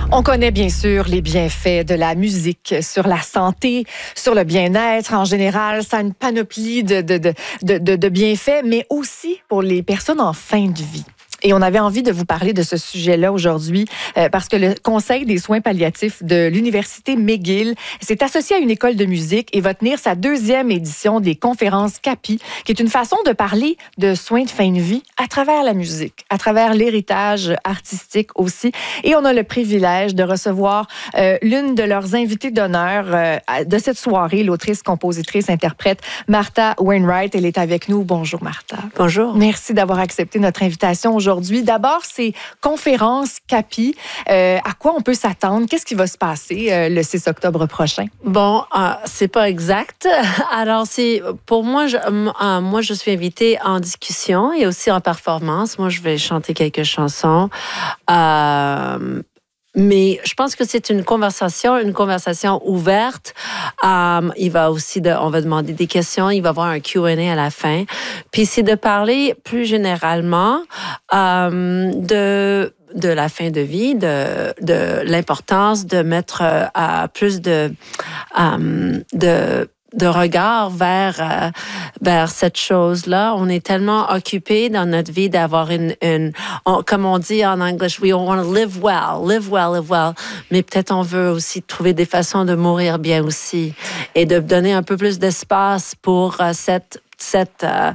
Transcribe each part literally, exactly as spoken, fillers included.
On connaît bien sûr les bienfaits de la musique sur la santé, sur le bien-être en général. Ça a une panoplie de, de, de, de, de, de bienfaits, mais aussi pour les personnes en fin de vie. Et on avait envie de vous parler de ce sujet-là aujourd'hui euh, parce que le Conseil des soins palliatifs de l'Université McGill s'est associé à une école de musique et va tenir sa deuxième édition des conférences CAPI, qui est une façon de parler de soins de fin de vie à travers la musique, à travers l'héritage artistique aussi. Et on a le privilège de recevoir euh, l'une de leurs invitées d'honneur euh, de cette soirée, l'autrice, compositrice, interprète Martha Wainwright. Elle est avec nous. Bonjour Martha. Bonjour. Merci d'avoir accepté notre invitation aujourd'hui. Aujourd'hui. D'abord, c'est conférence CAPI. Euh, à quoi on peut s'attendre? Qu'est-ce qui va se passer euh, le six octobre prochain? Bon, euh, c'est pas exact. Alors, c'est pour moi, je, euh, moi, je suis invitée en discussion et aussi en performance. Moi, je vais chanter quelques chansons. Euh, Mais je pense que c'est une conversation, une conversation ouverte. Um, il va aussi, de, on va demander des questions. Il va y avoir un Q and A à la fin. Puis c'est de parler plus généralement um, de de la fin de vie, de de l'importance de mettre uh, plus de um, de de regard vers euh, vers cette chose-là. On est tellement occupé dans notre vie d'avoir une, une on, comme on dit en anglais, we want to live well, live well, live well. Mais peut-être on veut aussi trouver des façons de mourir bien aussi et de donner un peu plus d'espace pour euh, cette cette euh,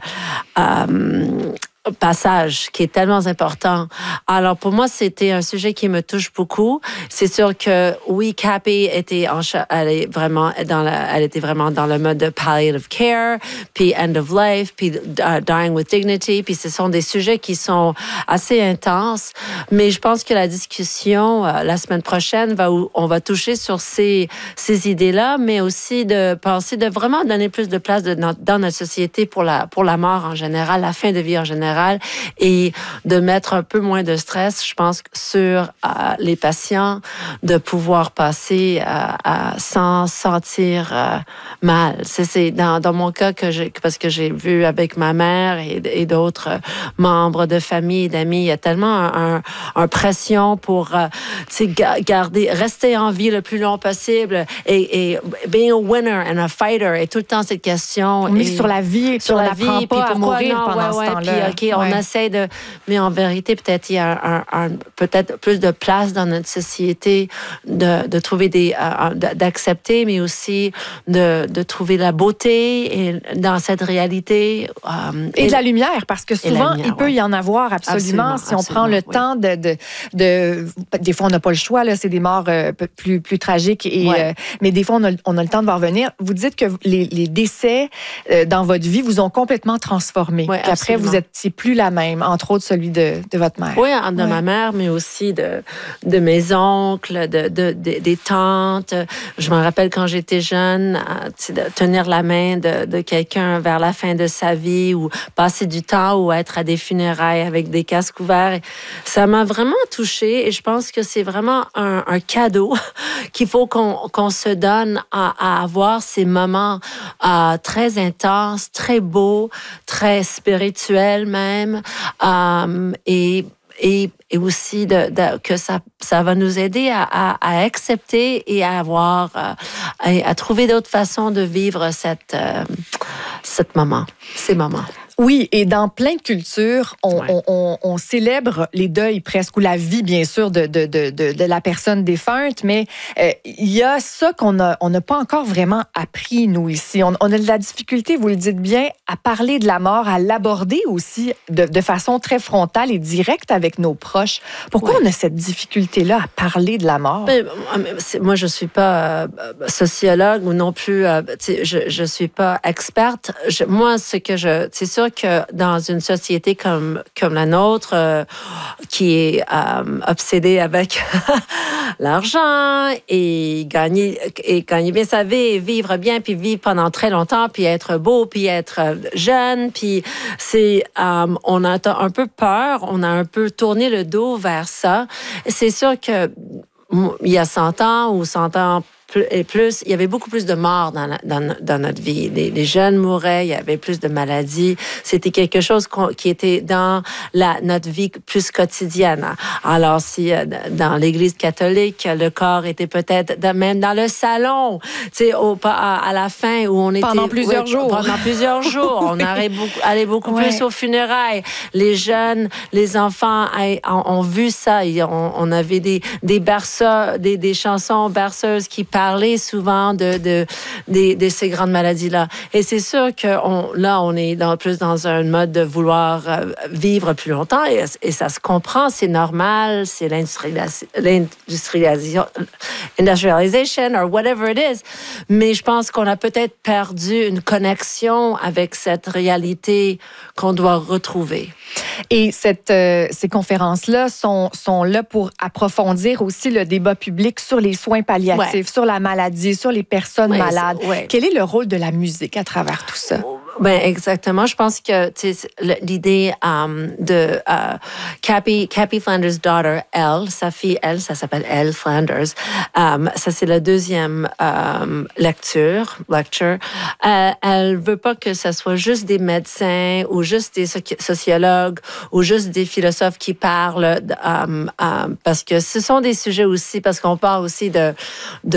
euh, passage qui est tellement important. Alors pour moi, c'était un sujet qui me touche beaucoup. C'est sûr que oui, CAPI était en elle est vraiment dans la, elle était vraiment dans le mode de palliative care, puis end of life, puis uh, dying with dignity, puis ce sont des sujets qui sont assez intenses. Mais je pense que la discussion euh, la semaine prochaine va où on va toucher sur ces ces idées-là, mais aussi de penser de vraiment donner plus de place de, dans, dans notre société pour la pour la mort en général, la fin de vie en général. Et de mettre un peu moins de stress, je pense, sur euh, les patients, de pouvoir passer euh, à, sans sentir euh, mal. C'est, c'est dans, dans mon cas que j'ai, parce que j'ai vu avec ma mère et, et d'autres membres de famille, d'amis, il y a tellement un, un, un pression pour euh, garder, rester en vie le plus long possible et, et being a winner and a fighter et tout le temps cette question. On est et, sur la vie, sur la vie, pas à mourir non, pendant ouais, ce ouais, temps-là. Puis, OK, on ouais. essaie de... Mais en vérité, peut-être il y a un, un, peut-être plus de place dans notre société de, de trouver des... Euh, d'accepter, mais aussi de, de trouver la beauté et, dans cette réalité. Euh, et, et de la lumière, parce que souvent, lumière, il peut ouais. y en avoir absolument, absolument si on absolument, prend le oui. temps de, de, de... Des fois, on n'a pas le choix, là, c'est des morts euh, plus, plus tragiques, et, ouais. euh, mais des fois, on a, on a le temps de voir venir. Vous dites que les, les décès euh, dans votre vie vous ont complètement transformé. Ouais, Après, vous n'étiez plus la même, entre autres celui de, de votre mère. Oui, de ouais. ma mère, mais aussi de, de mes oncles, de, de, de, des tantes. Je me rappelle quand j'étais jeune, de tenir la main de, de quelqu'un vers la fin de sa vie ou passer du temps ou être à des funérailles avec des casques ouverts. Ça m'a vraiment touchée et je pense que c'est vraiment un, un cadeau qu'il faut qu'on, qu'on se donne à, à avoir ces moments euh, très intenses, très beaux, très spirituels même, euh, et Et, et aussi de, de, que ça, ça va nous aider à, à, à accepter et à avoir, euh, à, à trouver d'autres façons de vivre cette, euh, cette moment, ces moments. Oui, et dans plein de cultures, on, ouais. on, on, on célèbre les deuils presque, ou la vie, bien sûr, de, de, de, de, de la personne défunte, mais euh, il y a ça qu'on a, on n'a pas encore vraiment appris, nous, ici. On, on a de la difficulté, vous le dites bien, à parler de la mort, à l'aborder aussi de, de façon très frontale et directe avec nos proches. Pourquoi ouais. on a cette difficulté-là à parler de la mort? Mais, moi, je ne suis pas euh, sociologue ou non plus, euh, je ne suis pas experte. Je, moi, ce que je... C'est sûr que dans une société comme, comme la nôtre, euh, qui est euh, obsédée avec l'argent et gagner, et gagner bien sa vie, et vivre bien, puis vivre pendant très longtemps, puis être beau, puis être jeune, puis c'est, euh, on a un peu peur, on a un peu tourné le dos vers ça. C'est sûr que il y a cent ans ou cent ans plus, et plus, il y avait beaucoup plus de morts dans, dans, dans notre vie. Les, les jeunes mouraient, il y avait plus de maladies. C'était quelque chose qui était dans la, notre vie plus quotidienne. Alors, si dans l'Église catholique, le corps était peut-être même dans le salon, tu sais, au, à, à la fin où on était... Pendant plusieurs oui, jours. Pendant plusieurs jours. On allait beaucoup, allait beaucoup ouais. plus aux funérailles. Les jeunes, les enfants ont, ont vu ça. On, on avait des, des berceuses, des, des chansons berceuses qui parlaient souvent de, de, de, de ces grandes maladies-là. Et c'est sûr que on, là, on est dans, plus dans un mode de vouloir euh, vivre plus longtemps et, et ça se comprend, c'est normal, c'est l'industrialisation, industrialization or whatever it is. Mais je pense qu'on a peut-être perdu une connexion avec cette réalité qu'on doit retrouver. Et cette, euh, ces conférences-là sont, sont là pour approfondir aussi le débat public sur les soins palliatifs, ouais. sur la maladie, sur les personnes ouais, malades. Ouais. Quel est le rôle de la musique à travers tout ça? Ben exactement. Je pense que l'idée um, de uh, Cappy, Cappy Flanders' daughter, Elle, sa fille, Elle, ça s'appelle Elle Flanders. Um, ça, c'est la deuxième um, lecture. lecture. Euh, elle veut pas que ce soit juste des médecins ou juste des sociologues ou juste des philosophes qui parlent, um, um, parce que ce sont des sujets aussi, parce qu'on parle aussi de, de